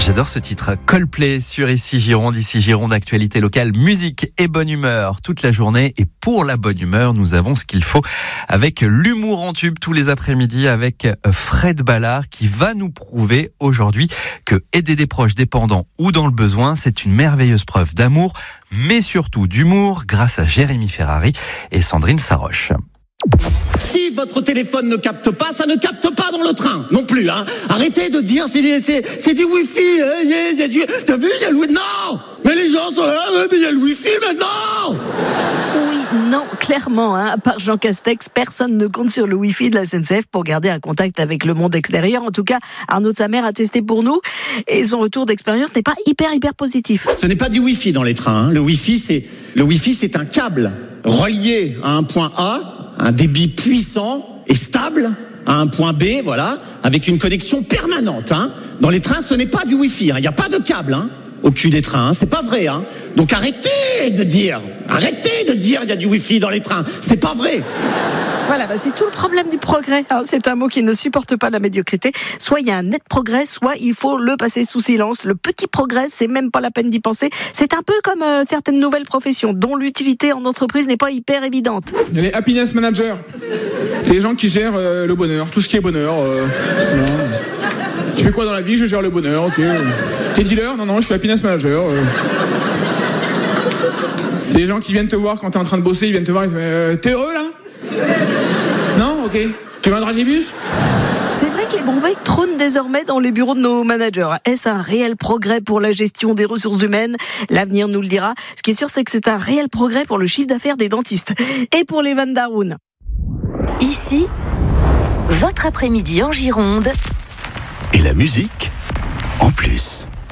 J'adore ce titre, Coldplay sur Ici Gironde, actualité locale, musique et bonne humeur toute la journée. Et pour la bonne humeur, nous avons ce qu'il faut avec l'humour en tube tous les après-midi avec Fred Ballard qui va nous prouver aujourd'hui que aider des proches dépendants ou dans le besoin, c'est une merveilleuse preuve d'amour, mais surtout d'humour grâce à Jérémy Ferrari et Sandrine Saroche. Si votre téléphone ne capte pas, ça ne capte pas dans le train non plus. Arrêtez de dire c'est du Wi-Fi. T'as vu, il y a le Wi-Fi. Non, mais les gens sont là, mais il y a le Wi-Fi maintenant. Oui, non, clairement, à part Jean Castex, personne ne compte sur le Wi-Fi de la SNCF pour garder un contact avec le monde extérieur. En tout cas, Arnaud de sa mère a testé pour nous et son retour d'expérience n'est pas hyper positif. Ce n'est pas du Wi-Fi dans les trains. Le Wi-Fi, c'est un câble relié à un point A, un débit puissant et stable à un point B, voilà, avec une connexion permanente. Dans les trains, ce n'est pas du Wi-Fi. Il n'y a pas de câble au cul des trains. C'est pas vrai. Donc arrêtez de dire il y a du Wi-Fi dans les trains. C'est pas vrai. Voilà, c'est tout le problème du progrès. C'est un mot qui ne supporte pas la médiocrité. Soit il y a un net progrès, soit il faut le passer sous silence. Le petit progrès, c'est même pas la peine d'y penser. C'est un peu comme certaines nouvelles professions dont l'utilité en entreprise n'est pas hyper évidente. Il y a les happiness managers. C'est les gens qui gèrent le bonheur, tout ce qui est bonheur. Tu fais quoi dans la vie? Je gère le bonheur, ok. T'es dealer? Non, je suis happiness manager. C'est les gens qui viennent te voir quand t'es en train de bosser, ils viennent te voir, ils disent t'es heureux là? Non, ok. Tu veux un dragibus? C'est vrai que les bons becs trônent désormais dans les bureaux de nos managers. Est-ce un réel progrès pour la gestion des ressources humaines? L'avenir nous le dira. Ce qui est sûr, c'est que c'est un réel progrès pour le chiffre d'affaires des dentistes et pour les vannes d'Aroun. Ici, votre après-midi en Gironde. Et la musique en plus.